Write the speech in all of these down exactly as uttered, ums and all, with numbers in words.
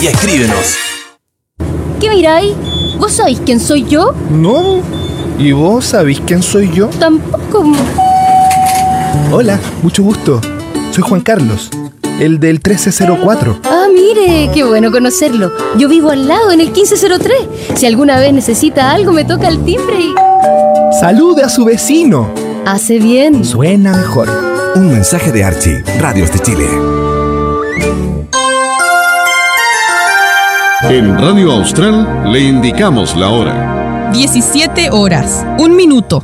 y escríbenos. ¿Qué miráis? ¿Vos sabéis quién soy yo? No. ¿Y vos sabéis quién soy yo? Tampoco. Hola, mucho gusto. Soy Juan Carlos, el del trece cero cuatro. Ah, mire, qué bueno conocerlo. Yo vivo al lado, en el quince cero tres. Si alguna vez necesita algo, me toca el timbre y... ¡Salude a su vecino! Hace bien. Suena mejor. Un mensaje de Archie, Radios de Chile. En Radio Austral le indicamos la hora. diecisiete horas, un minuto.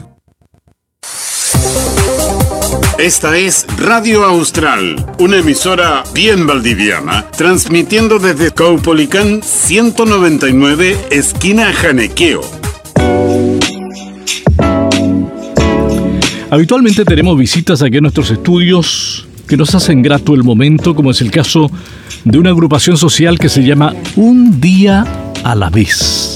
Esta es Radio Austral, una emisora bien valdiviana, transmitiendo desde Caupolicán ciento noventa y nueve, esquina Janequeo. Habitualmente tenemos visitas aquí en nuestros estudios que nos hacen grato el momento, como es el caso de una agrupación social que se llama Un Día a la Vez.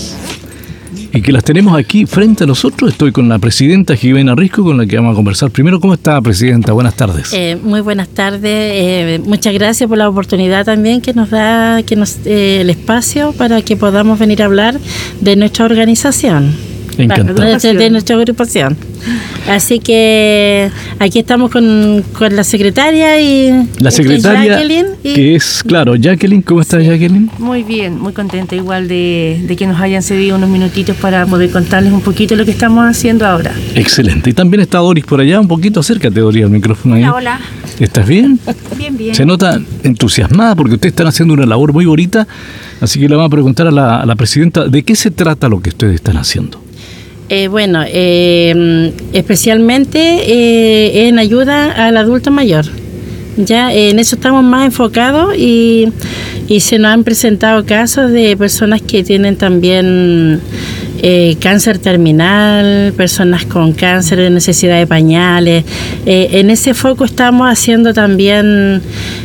Y que las tenemos aquí frente a nosotros. Estoy con la presidenta Jimena Risco, con la que vamos a conversar. Primero, ¿cómo está, presidenta? Buenas tardes. Eh, muy buenas tardes. Eh, muchas gracias por la oportunidad también que nos da que nos eh, el espacio para que podamos venir a hablar de nuestra organización. Encantado. De, de nuestra agrupación. Así que aquí estamos con, con la secretaria y la secretaria, Jacqueline y, que es, claro, Jacqueline. ¿Cómo está, sí. Jacqueline? Muy bien, muy contenta igual de, de que nos hayan cedido unos minutitos para poder contarles un poquito lo que estamos haciendo ahora. Excelente. Y también está Doris por allá, un poquito. Acércate, Doris, al micrófono ahí. Hola, hola. ¿Estás bien? Bien, bien. Se nota entusiasmada porque ustedes están haciendo una labor muy bonita, así que le vamos a preguntar a la, a la presidenta de qué se trata lo que ustedes están haciendo. Eh, bueno, eh, especialmente eh, en ayuda al adulto mayor. Ya eh, en eso estamos más enfocados y, y se nos han presentado casos de personas que tienen también eh, cáncer terminal, personas con cáncer de necesidad de pañales. Eh, en ese foco estamos haciendo también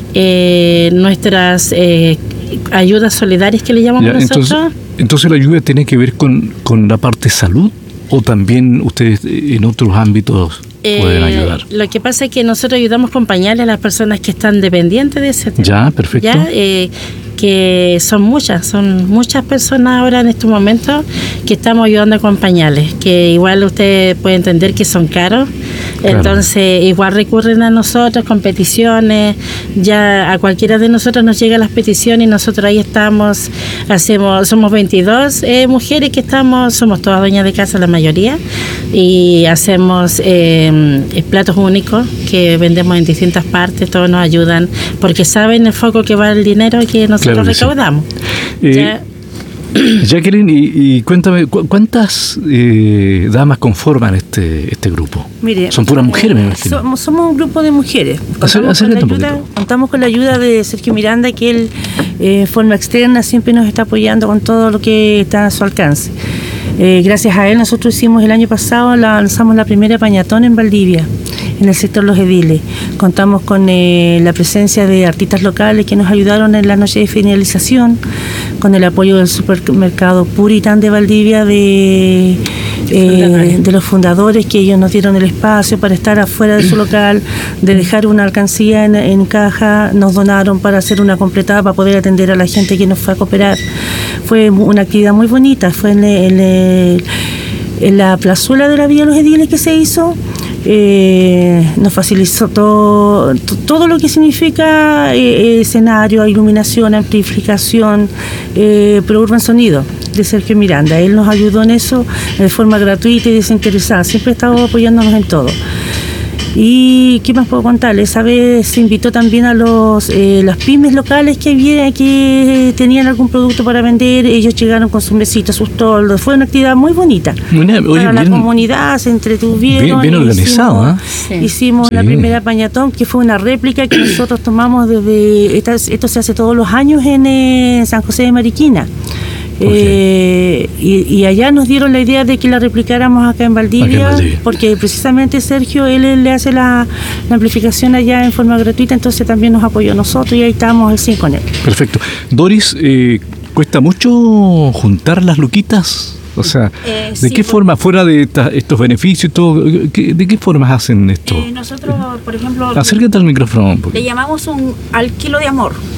eh, nuestras eh, ayudas solidarias que le llamamos ya, nosotros. Entonces, entonces la ayuda tiene que ver con, con la parte de salud. ¿O también ustedes en otros ámbitos pueden ayudar? Eh, lo que pasa es que nosotros ayudamos con pañales a las personas que están dependientes de ese tema. Ya, perfecto. Ya, eh, que son muchas, son muchas personas ahora en estos momentos que estamos ayudando con pañales, que igual usted puede entender que son caros, claro. Entonces igual recurren a nosotros con peticiones, ya a cualquiera de nosotros nos llegan las peticiones y nosotros ahí estamos, hacemos, somos veintidós eh, mujeres que estamos, somos todas dueñas de casa la mayoría, y hacemos eh, platos únicos que vendemos en distintas partes, todos nos ayudan, porque saben el foco que va el dinero que nosotros Claro recaudamos. Sí. Eh, Jacqueline, y, y cuéntame, ¿cu ¿cuántas eh, damas conforman este este grupo? Mire, son puras mujeres, me imagino. Somos, somos un grupo de mujeres. Contamos, Hacer, con, la ayuda, contamos con la ayuda de Sergio Miranda, que él, eh, en forma externa, siempre nos está apoyando con todo lo que está a su alcance. Eh, gracias a él, nosotros hicimos el año pasado, la, lanzamos la primera pañatón en Valdivia, en el sector Los Ediles. Contamos con eh, la presencia de artistas locales que nos ayudaron en la noche de finalización, con el apoyo del supermercado Puritán de Valdivia, de, eh, de los fundadores, que ellos nos dieron el espacio para estar afuera de su local, de dejar una alcancía en, en caja, nos donaron para hacer una completada para poder atender a la gente que nos fue a cooperar. Fue una actividad muy bonita, fue en, en, en la plazuela de la Villa Los Ediles que se hizo. Eh, nos facilitó todo, todo lo que significa eh, escenario, iluminación, amplificación, eh, ProUrban Sonido de Sergio Miranda. Él nos ayudó en eso de forma gratuita y desinteresada, siempre estaba apoyándonos en todo. ¿Y qué más puedo contarles? Esa vez se invitó también a los eh, las pymes locales que, había, que tenían algún producto para vender. Ellos llegaron con sus mesitas, sus toldos. Fue una actividad muy bonita. Oye, para bien, la comunidad se entretuvieron. Bien, bien organizado, ¿eh? Sí. Hicimos sí. la primera pañatón, que fue una réplica que nosotros tomamos desde... Esta, esto se hace todos los años en eh, San José de Mariquina. Okay. Eh, y, y allá nos dieron la idea de que la replicáramos acá en Valdivia, okay, porque precisamente Sergio, él, él le hace la, la amplificación allá en forma gratuita, entonces también nos apoyó a nosotros y ahí estamos al cien con él. Perfecto. Doris, eh, ¿cuesta mucho juntar las luquitas? O sea, eh, ¿de sí, qué forma, fuera de esta, estos beneficios y todo, ¿qué, de qué formas hacen esto? Eh, nosotros, por ejemplo... Acércate al micrófono un poco. Le llamamos un al kilo de amor.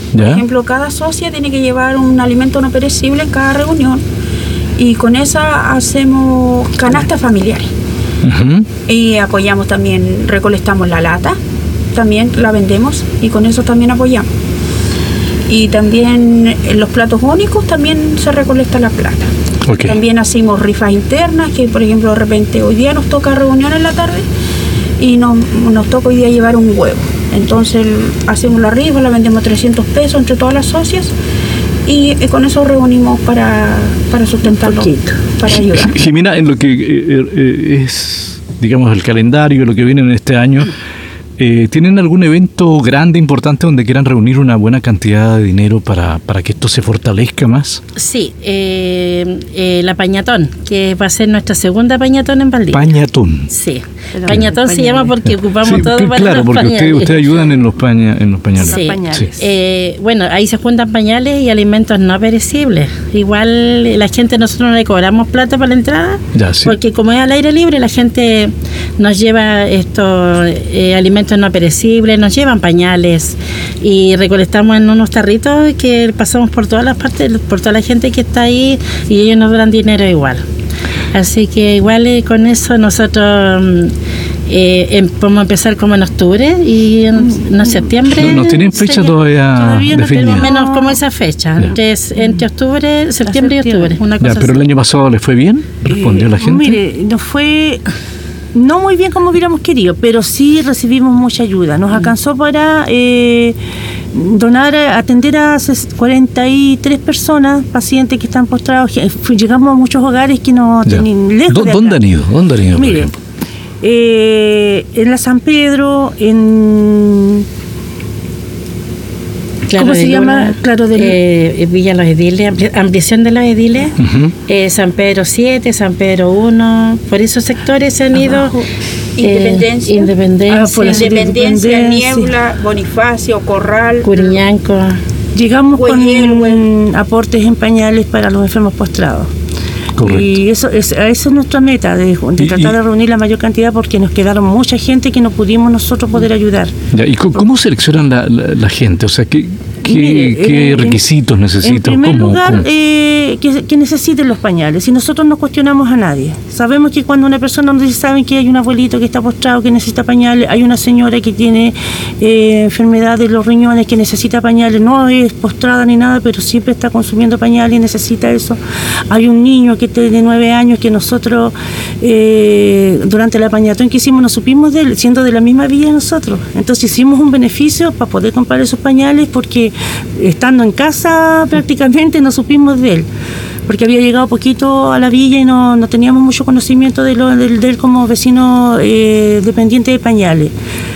Por ¿Ya? ejemplo, cada socia tiene que llevar un alimento no perecible en cada reunión y con esa hacemos canastas familiares. Ujú. Y apoyamos también, recolectamos la lata, también la vendemos y con eso también apoyamos. Y también en los platos únicos también se recolecta la plata. Ok. También hacemos rifas internas, que por ejemplo de repente hoy día nos toca reunión en la tarde y nos, nos toca hoy día llevar un huevo. Entonces hacemos la rifa, la vendemos trescientos pesos entre todas las socias y, y con eso reunimos para, para sustentarlo, para ayudar. Jimena, en lo que eh, eh, es, digamos, el calendario, lo que viene en este año, eh, ¿tienen algún evento grande, importante, donde quieran reunir una buena cantidad de dinero para, para que esto se fortalezca más? Sí, eh, eh, la Pañatón, que va a ser nuestra segunda Pañatón en Valdivia. Pañatón. Sí, Pañatón se llama porque ocupamos Sí, todo que- para claro, los porque pañales. ustedes usted ayudan en los, paña, en los pañales. Sí. Sí. Eh, bueno, ahí se juntan pañales y alimentos no perecibles. Igual la gente, nosotros no le cobramos plata para la entrada, Ya, sí. porque como es al aire libre, la gente nos lleva estos eh, alimentos no perecibles, nos llevan pañales y recolectamos en unos tarritos que pasamos por todas las partes, por toda la gente que está ahí y ellos nos dan dinero igual. Así que igual eh, con eso nosotros mm, eh, em- podemos empezar como en octubre y en, en septiembre. No, no tienen fecha sería- todavía todavía no definida. tenemos menos como esa fecha, entre, entre octubre, septiembre y octubre, una Ya, cosa pero el así. año pasado les fue bien, respondió la gente. Mire, nos fue no muy bien como hubiéramos querido, pero sí recibimos mucha ayuda. Nos alcanzó para eh, donar, atender a ses- cuarenta y tres personas, pacientes que están postrados. Je- fu- Llegamos a muchos hogares que no Ya. tenían lejos ¿Dó- de acá. ¿Dónde han ido? ¿Dónde han ido, por Mire, ejemplo? eh, en la San Pedro, en... ¿Cómo se de llama? Luna, Claro de Luna. eh, Villa Los Ediles, ampli- ampliación de los Ediles, Ujú. eh, San Pedro siete, San Pedro uno, por esos sectores se han ido. Abajo. eh, Independencia. Independencia, Ah, por la Independencia, Independencia. Niebla, Bonifacio, Corral. Curiñanco. Llegamos con Hueyel, aportes en pañales para los enfermos postrados. Correcto. Y eso es, esa es nuestra meta, de, de Y- tratar y- de reunir la mayor cantidad porque nos quedaron mucha gente que no pudimos nosotros poder ayudar. Ya, ¿y co- cómo seleccionan la, la, la gente? O sea, ¿qué, qué, Mire, qué eh, requisitos En necesitan? primer ¿Cómo- lugar, cómo? eh, que, que necesiten los pañales. Y nosotros no cuestionamos a nadie. Sabemos que cuando una persona nos dice, saben que hay un abuelito que está postrado, que necesita pañales, hay una señora que tiene eh, enfermedad de los riñones, que necesita pañales, no es postrada ni nada, pero siempre está consumiendo pañales y necesita eso. Hay un niño que tiene nueve años que nosotros, eh, durante la pañatón que hicimos, no supimos de él, siendo de la misma villa nosotros. Entonces hicimos un beneficio para poder comprar esos pañales porque estando en casa prácticamente no supimos de él, porque había llegado poquito a la villa y no, no teníamos mucho conocimiento de, lo, de, de él como vecino eh, dependiente de pañales.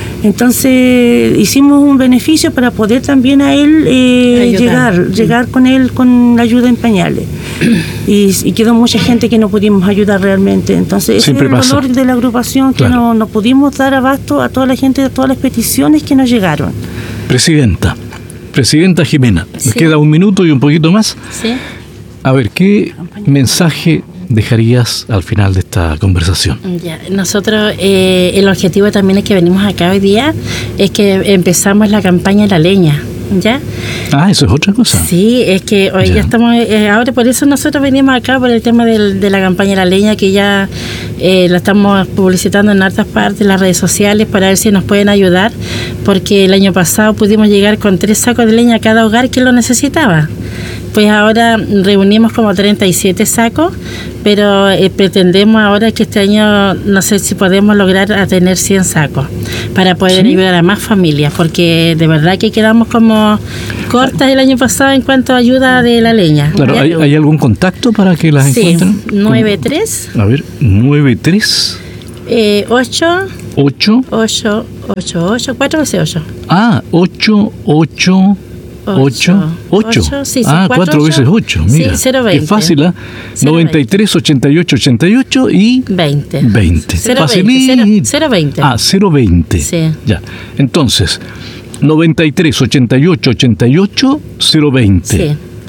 Entonces hicimos un beneficio para poder también a él eh, Ayudar. llegar, llegar con él con ayuda en pañales. Y, y quedó mucha gente que no pudimos ayudar realmente. Entonces ese Siempre es el pasa. dolor de la agrupación, que Claro. no, no pudimos dar abasto a toda la gente de todas las peticiones que nos llegaron. Presidenta, Presidenta Jimena, nos Sí. queda un minuto y un poquito más. ¿Sí? A ver, ¿qué mensaje dejarías al final de esta conversación? Ya, nosotros, eh, el objetivo también es que venimos acá hoy día, es que empezamos la campaña de la leña, ¿ya? Ah, eso es otra cosa. Sí, es que hoy Ya. ya estamos, eh, ahora por eso nosotros venimos acá por el tema del- de la campaña de la leña, que ya eh, la estamos publicitando en hartas partes, en las redes sociales, para ver si nos pueden ayudar, porque el año pasado pudimos llegar con tres sacos de leña a cada hogar que lo necesitaba. Pues ahora reunimos como treinta y siete sacos, pero eh, pretendemos ahora que este año, no sé si podemos lograr a tener cien sacos para poder ¿Sí? ayudar a más familias, porque de verdad que quedamos como cortas el año pasado en cuanto a ayuda de la leña. Claro, ¿Ya? ¿hay, hay algún contacto para que las Sí, encuentren? nueve tres A ver, nueve tres eh, ocho ocho. ocho ocho ocho cuatro veces ocho. Ah, ocho ocho ocho ocho. Ocho, sí, sí, Ah, cuatro, cuatro veces ocho. ocho. Sí, Mira, cero qué veinte. fácil, ¿ah? Cero noventa y tres ochenta y ocho ochenta y ocho y veinte. veinte. Cero Facilito. veinte, cero- cero veinte. Ah, cero veinte. Sí. Ya. Entonces, noventa y tres ochenta y ocho ochenta y ocho cero veinte. Sí.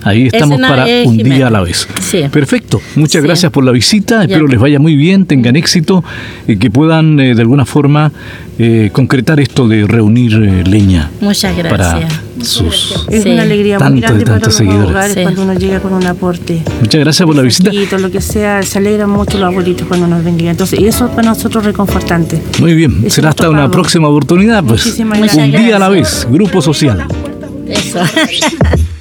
Ahí estamos Ese para es un Jimena. día a la vez. Sí. Perfecto. Muchas Sí. gracias por la visita. Espero les vaya muy bien, tengan éxito y que puedan eh, de alguna forma eh, concretar esto de reunir eh, leña Muchas para gracias. sus Es Sí. una alegría muy Tantos y grande para tantos los seguidores. hogares Sí. cuando uno llega con un aporte. Muchas gracias por la visita. Saquito, lo que sea, se alegran mucho los abuelitos cuando nos ven. Entonces, y eso es para nosotros reconfortante. Muy bien. Eso Será es hasta una tocarlo. próxima oportunidad. Pues Muchísimas un gracias. día a la vez. Grupo Social. Eso.